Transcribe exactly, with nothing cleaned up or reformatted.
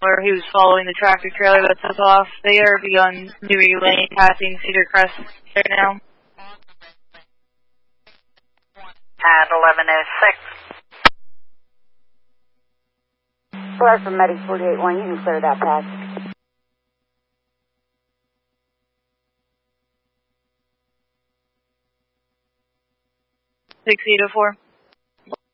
where he was following the tractor trailer that took off. They are beyond Newry Lane, passing Cedar Crest right now. At eleven oh six. Flare from Medic forty-eight one, you can clear that pass. six eight oh four.